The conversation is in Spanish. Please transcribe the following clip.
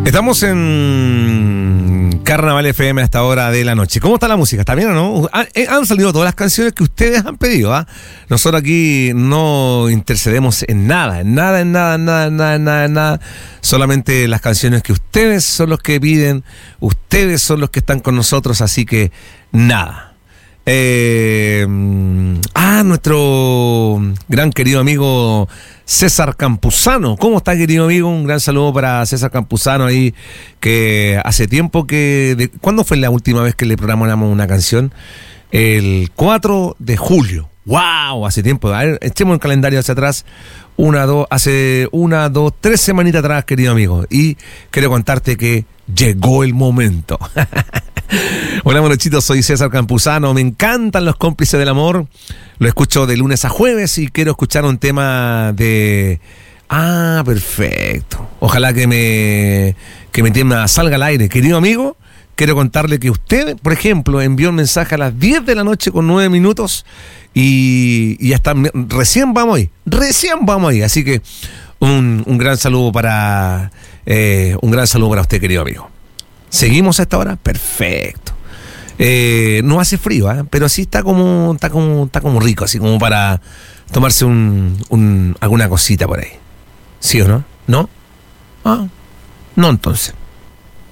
Estamos en Carnaval FM a esta hora de la noche. ¿Cómo está la música? ¿Está bien o no? Han salido todas las canciones que ustedes han pedido, ¿ah? Nosotros aquí no intercedemos en nada. Solamente las canciones que ustedes son los que piden, ustedes son los que están con nosotros, así que nada. Nuestro gran querido amigo César Campuzano. ¿Cómo está, querido amigo? Un gran saludo para César Campuzano ahí, que hace tiempo que... ¿Cuándo fue la última vez que le programamos una canción? El 4 de julio. ¡Wow! Hace tiempo. A ver, echemos el calendario hacia atrás. Hace 3 semanitas atrás, querido amigo. Y quiero contarte que llegó el momento. Hola, monochitos, soy César Campuzano. Me encantan los cómplices del amor. Lo escucho de lunes a jueves y quiero escuchar un tema de... perfecto. Ojalá que mi tema salga al aire. Querido amigo, quiero contarle que usted, por ejemplo, envió un mensaje a las 10 de la noche con 9 minutos y hasta recién vamos ahí. Así que un gran saludo para usted, querido amigo. ¿Seguimos a esta hora? Perfecto. No hace frío, pero sí está como rico, así como para tomarse alguna cosita por ahí. ¿Sí o no? ¿No? No, entonces.